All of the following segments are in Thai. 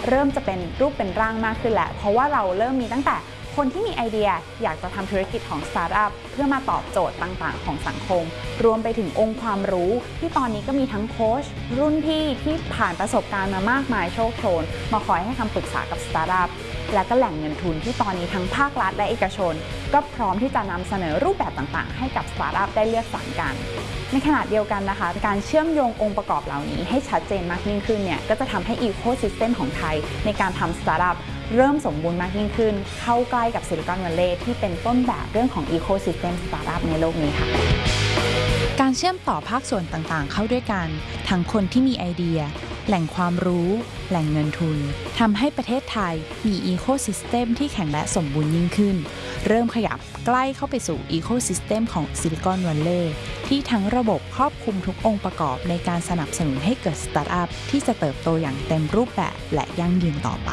เริ่มจะเป็นรูปเป็นร่างมากขึ้นแล้วเพราะว่าเราเริ่มมีตั้งแต่คนที่มีไอเดียอยากจะทำธุรกิจของสตาร์ทอัพเพื่อมาตอบโจทย์ต่างๆของสังคมรวมไปถึงองค์ความรู้ที่ตอนนี้ก็มีทั้งโค้ชรุ่นพี่ที่ผ่านประสบการณ์มามากมายโชคโชนมาคอยให้คำปรึกษากับสตาร์ทอัพและก็แหล่งเงินทุนที่ตอนนี้ทั้งภาครัฐและเอกชนก็พร้อมที่จะนำเสนอรูปแบบต่างๆให้กับสตาร์ทอัพได้เลือกสรรกันในขณะเดียวกันนะคะการเชื่อมโยงองค์ประกอบเหล่านี้ให้ชัดเจนมากยิ่งขึ้นเนี่ยก็จะทำให้อีโคซิสเต็มของไทยในการทำสตาร์ทอัพเริ่มสมบูรณ์มากยิ่งขึ้นเข้าใกล้กับซิลิคอนวัลเลย์ที่เป็นต้นแบบเรื่องของอีโคซิสเต็มสตาร์ทอัพในโลกนี้ค่ะการเชื่อมต่อภาคส่วนต่างๆเข้าด้วยกันทั้งคนที่มีไอเดียแหล่งความรู้แหล่งเงินทุนทำให้ประเทศไทยมีอีโคซิสเต็มที่แข็งและสมบูรณ์ยิ่งขึ้นเริ่มขยับใกล้เข้าไปสู่อีโคซิสเต็มของซิลิคอนวัลเลย์ที่ทั้งระบบครอบคลุมทุกองค์ประกอบในการสนับสนุนให้เกิดสตาร์ทอัพที่จะเติบโตอย่างเต็มรูปแบบและยั่งยืนต่อไป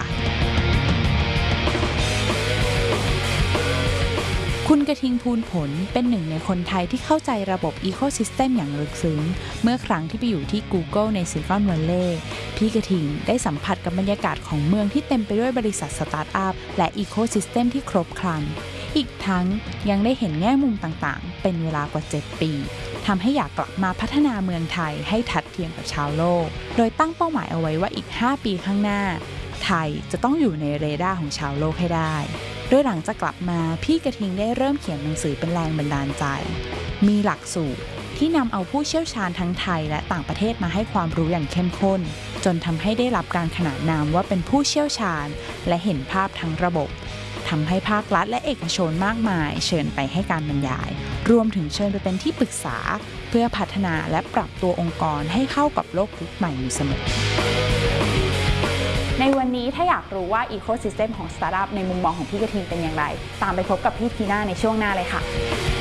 คุณกระทิงภูลผลเป็นหนึ่งในคนไทยที่เข้าใจระบบอีโคซิสเต็มอย่างลึกซึ้งเมื่อครั้งที่ไปอยู่ที่ Google ในซิลิคอนวัลเลย์พี่กระทิงได้สัมผัสกับบรรยากาศของเมืองที่เต็มไปด้วยบริษัทสตาร์ทอัพและอีโคซิสเต็มที่ครบครันอีกทั้งยังได้เห็นแง่มุมต่างๆเป็นเวลากว่า7ปีทำให้อยากกลับมาพัฒนาเมืองไทยให้ทัดเทียมกับชาวโลกโดยตั้งเป้าหมายเอาไว้ว่าอีก5 ปีข้างหน้าไทยจะต้องอยู่ในเรดาร์ของชาวโลกให้ได้โดยหลังจากกลับมาพี่กระทิงได้เริ่มเขียนหนังสือเป็นแรงบันดาลใจมีหลักสูตรที่นำเอาผู้เชี่ยวชาญทั้งไทยและต่างประเทศมาให้ความรู้อย่างเข้มข้นจนทำให้ได้รับการขนานนามว่าเป็นผู้เชี่ยวชาญและเห็นภาพทั้งระบบทำให้ภาครัฐและเอกชนมากมายเชิญไปให้การบรรยายรวมถึงเชิญไปเป็นที่ปรึกษาเพื่อพัฒนาและปรับตัวองค์กรให้เข้ากับโลกยุคใหม่อยู่เสมอในวันนี้ถ้าอยากรู้ว่าอีโคซิสเต็มของสตาร์ทอัพในมุมมองของพี่กระทิงเป็นอย่างไรตามไปพบกับพี่ทีน่าในช่วงหน้าเลยค่ะ